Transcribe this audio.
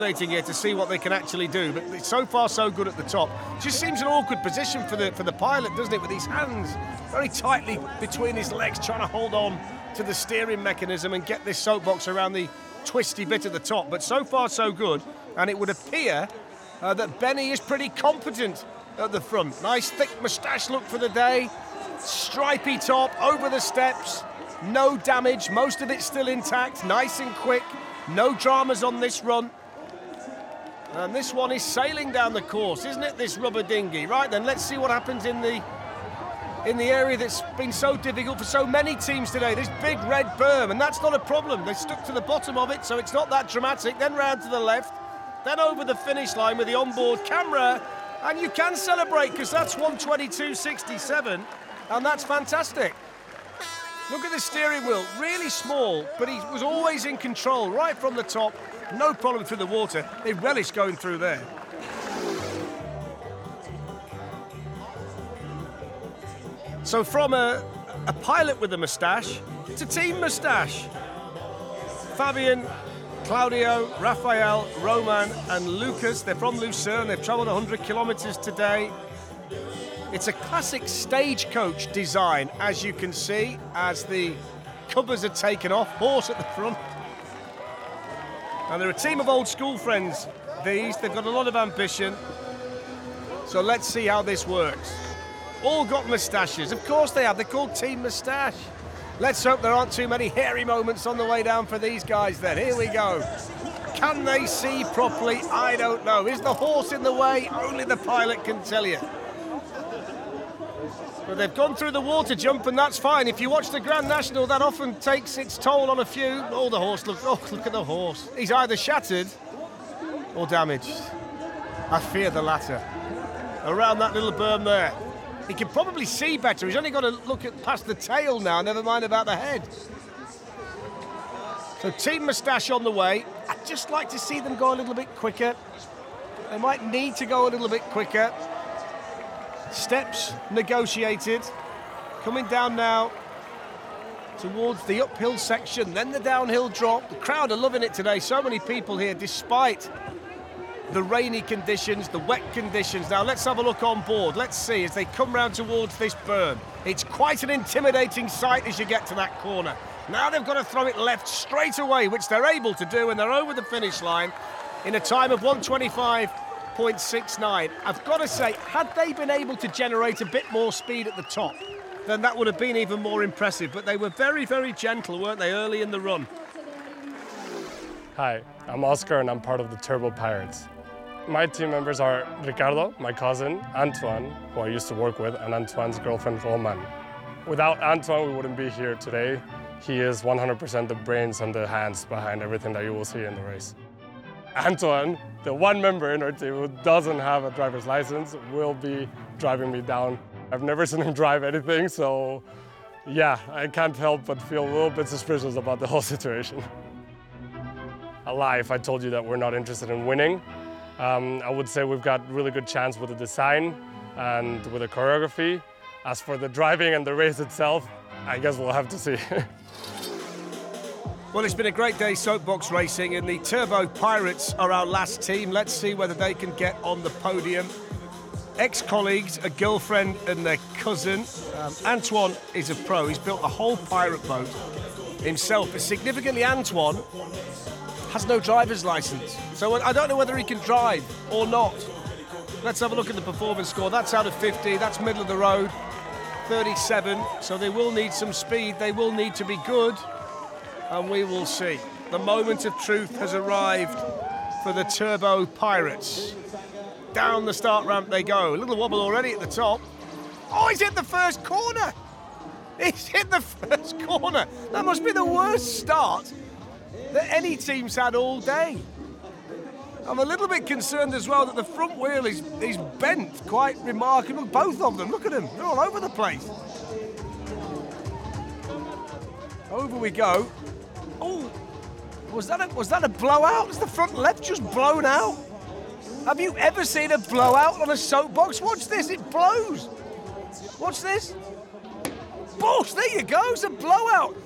here to see what they can actually do, but it's so far so good at the top. Just seems an awkward position for the pilot, doesn't it, with his hands very tightly between his legs, trying to hold on to the steering mechanism and get this soapbox around the twisty bit at the top. But so far so good, and it would appear that Benny is pretty competent at the front. Nice thick moustache look for the day, stripy top over the steps, no damage, most of it still intact, nice and quick, no dramas on this run. And this one is sailing down the course, isn't it, this rubber dinghy? Right then, let's see what happens in the area that's been so difficult for so many teams today, this big red berm, and that's not a problem. They stuck to the bottom of it, so it's not that dramatic. Then round to the left, then over the finish line with the onboard camera, and you can celebrate because that's 1:22.67, and that's fantastic. Look at the steering wheel, really small, but he was always in control right from the top. No problem through the water. They relish going through there. So from a pilot with a moustache to team moustache. Fabian, Claudio, Rafael, Roman and Lucas. They're from Lucerne. They've travelled 100 kilometres today. It's a classic stagecoach design, as you can see, as the covers are taken off. Horse at the front. And they're a team of old school friends, these. They've got a lot of ambition. So let's see how this works. All got moustaches. Of course they have. They're called Team Moustache. Let's hope there aren't too many hairy moments on the way down for these guys then. Here we go. Can they see properly? I don't know. Is the horse in the way? Only the pilot can tell you. But they've gone through the water jump, and that's fine. If you watch the Grand National, that often takes its toll on a few. Oh, the horse, look at the horse. He's either shattered or damaged. I fear the latter. Around that little berm there. He can probably see better. He's only got to look past the tail now, never mind about the head. So Team Moustache on the way. I'd just like to see them go a little bit quicker. They might need to go a little bit quicker. Steps negotiated. Coming down now towards the uphill section, then the downhill drop. The crowd are loving it today. So many people here, despite the rainy conditions, the wet conditions. Now let's have a look on board. Let's see as they come round towards this berm. It's quite an intimidating sight as you get to that corner. Now they've got to throw it left straight away, which they're able to do, and they're over the finish line in a time of 1:25.69. I've got to say, had they been able to generate a bit more speed at the top, then that would have been even more impressive. But they were very, very gentle, weren't they, early in the run? Hi, I'm Oscar and I'm part of the Turbo Pirates. My team members are Ricardo, my cousin, Antoine, who I used to work with, and Antoine's girlfriend, Roman. Without Antoine, we wouldn't be here today. He is 100% the brains and the hands behind everything that you will see in the race. Antoine, the one member in our team who doesn't have a driver's license, will be driving me down. I've never seen him drive anything, so yeah, I can't help but feel a little bit suspicious about the whole situation. A lie if I told you that we're not interested in winning. I would say we've got really good chance with the design and with the choreography. As for the driving and the race itself, I guess we'll have to see. Well, it's been a great day soapbox racing, and the Turbo Pirates are our last team. Let's see whether they can get on the podium. Ex-colleagues, a girlfriend and their cousin. Antoine is a pro. He's built a whole pirate boat himself. But significantly, Antoine has no driver's license. So I don't know whether he can drive or not. Let's have a look at the performance score. That's out of 50. That's middle of the road. 37. So they will need some speed. They will need to be good. And we will see. The moment of truth has arrived for the Turbo Pirates. Down the start ramp they go. A little wobble already at the top. Oh, he's hit the first corner. He's hit the first corner. That must be the worst start that any team's had all day. I'm a little bit concerned as well that the front wheel is bent quite remarkable. Both of them, look at them. They're all over the place. Over we go. Oh, was that a blowout? Is the front left just blown out? Have you ever seen a blowout on a soapbox? Watch this, it blows. Watch this. Bosh, there you go, it's a blowout.